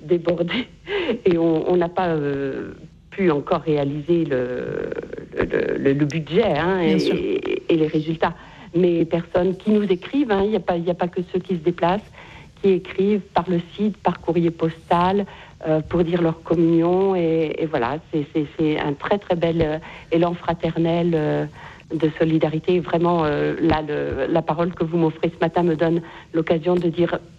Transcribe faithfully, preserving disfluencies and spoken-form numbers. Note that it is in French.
débordé et on n'a pas euh, pu encore réaliser le, le, le, le budget hein, et, et les résultats. Mais personnes qui nous écrivent, il hein, n'y a pas, il n'y a pas que ceux qui se déplacent, qui écrivent par le site, par courrier postal, euh, pour dire leur communion. Et, et voilà, c'est, c'est, c'est un très très bel euh, élan fraternel euh, de solidarité. Vraiment, euh, là, le, la parole que vous m'offrez ce matin me donne l'occasion de dire